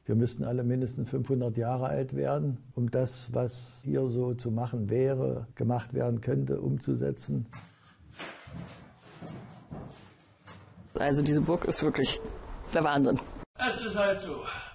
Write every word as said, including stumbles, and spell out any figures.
Wir müssten alle mindestens fünfhundert Jahre alt werden, um das, was hier so zu machen wäre, gemacht werden könnte, umzusetzen. Also diese Burg ist wirklich der Wahnsinn. Es ist halt so.